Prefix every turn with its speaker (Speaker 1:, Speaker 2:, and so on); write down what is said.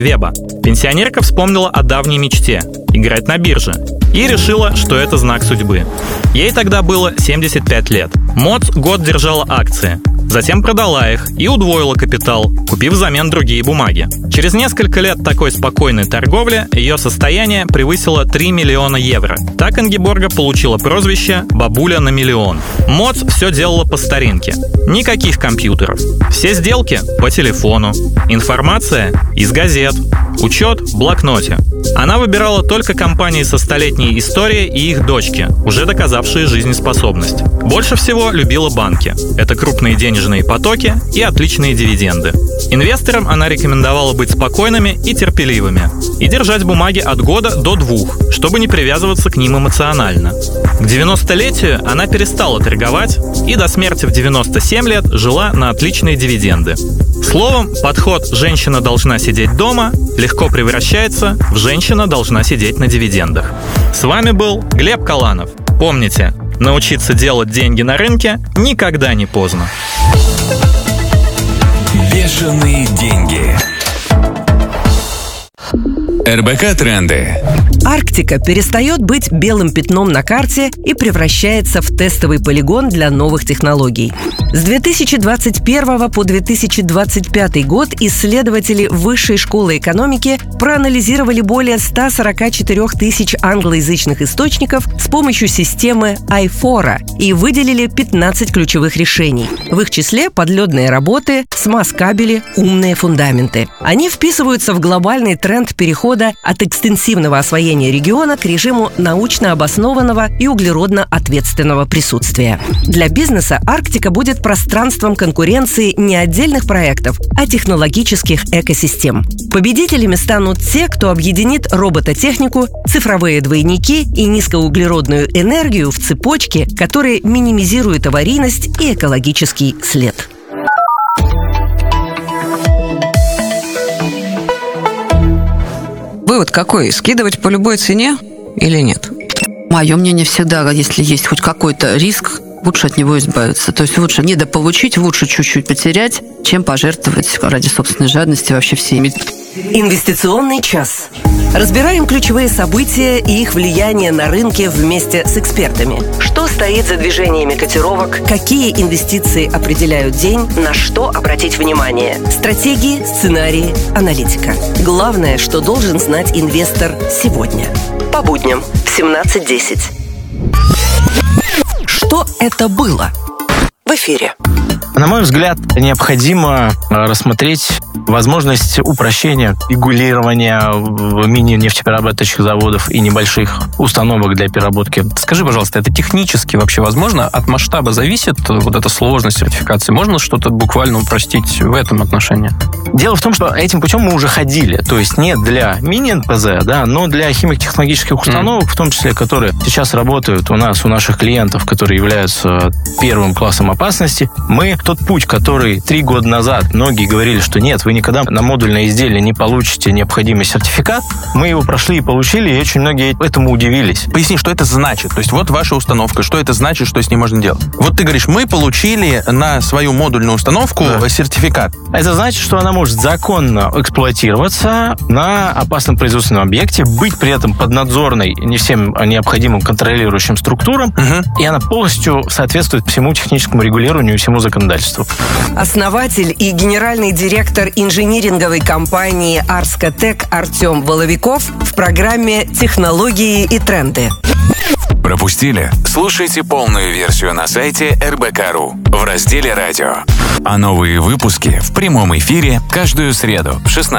Speaker 1: веба. Пенсионерка вспомнила о давней мечте – играть на бирже. И решила, что это знак судьбы. Ей тогда было 75 лет. МОЦ год держала акции. Затем продала их и удвоила капитал, купив взамен другие бумаги. Через несколько лет такой спокойной торговли ее состояние превысило 3 миллиона евро. Так Ингеборга получила прозвище «бабуля на миллион». МОЦ все делала по старинке. Никаких компьютеров. Все сделки по телефону. Информация из газет. Учет в блокноте. Она выбирала только компании со столетней историей и их дочки, уже доказавшие жизнеспособность. Больше всего любила банки. Это крупные денежные потоки и отличные дивиденды. Инвесторам она рекомендовала быть спокойными и терпеливыми и держать бумаги от года до 2, чтобы не привязываться к ним эмоционально. К 90-летию она перестала торговать и до смерти в 97 лет жила на отличные дивиденды. Словом, подход «женщина должна сидеть дома» легко превращается в «женщина должна сидеть на дивидендах». С вами был Глеб Каланов. Помните, научиться делать деньги на рынке никогда не поздно.
Speaker 2: Бешеные деньги. РБК Тренды.
Speaker 3: Арктика перестает быть белым пятном на карте и превращается в тестовый полигон для новых технологий. С 2021 по 2025 год исследователи Высшей школы экономики проанализировали более 144 тысяч англоязычных источников с помощью системы iFora и выделили 15 ключевых решений. В их числе подледные работы, смаз-кабели, умные фундаменты. Они вписываются в глобальный тренд перехода от экстенсивного освоения региона к режиму научно обоснованного и углеродно ответственного присутствия. Для бизнеса Арктика будет пространством конкуренции не отдельных проектов, а технологических экосистем. Победителями станут те, кто объединит робототехнику, цифровые двойники и низкоуглеродную энергию в цепочке, которые минимизируют аварийность и экологический след.
Speaker 4: Вывод какой? Скидывать по любой цене или нет?
Speaker 5: Мое мнение всегда, если есть хоть какой-то риск, лучше от него избавиться. То есть лучше недополучить, лучше чуть-чуть потерять, чем пожертвовать ради собственной жадности вообще всеми.
Speaker 3: Инвестиционный час. Разбираем ключевые события и их влияние на рынке вместе с экспертами. Что стоит за движениями котировок, какие инвестиции определяют день, на что обратить внимание. Стратегии, сценарии, аналитика. Главное, что должен знать инвестор сегодня. По будням в 17:10. Что это было? В эфире.
Speaker 6: На мой взгляд, необходимо рассмотреть возможность упрощения регулирования мини-нефтеперерабатывающих заводов и небольших установок для переработки.
Speaker 7: Скажи, пожалуйста, это технически вообще возможно? От масштаба зависит вот эта сложность сертификации? Можно что-то буквально упростить в этом отношении?
Speaker 6: Дело в том, что этим путем мы уже ходили. То есть не для мини-НПЗ, да, но для химико-технологических установок, в том числе, которые сейчас работают у наших клиентов, которые являются первым классом опасности. Мы тот путь, который 3 года назад многие говорили, что нет, вы никогда на модульное изделие не получите необходимый сертификат, мы его прошли и получили, и очень многие этому удивились.
Speaker 7: Поясни, что это значит? То есть вот ваша установка, что это значит, что с ней можно делать? Вот ты говоришь, мы получили на свою модульную установку сертификат.
Speaker 6: Это значит, что она может законно эксплуатироваться на опасном производственном объекте, быть при этом поднадзорной не всем необходимым контролирующим структурам, и она полностью соответствует всему техническому регулированию и всему законодательству.
Speaker 3: Основатель и генеральный директор инжиниринговой компании «Арскотек» Артем Воловиков в программе «Технологии и тренды».
Speaker 2: Пропустили? Слушайте полную версию на сайте РБК.ру в разделе «Радио». А новые выпуски в прямом эфире каждую среду в 16:00.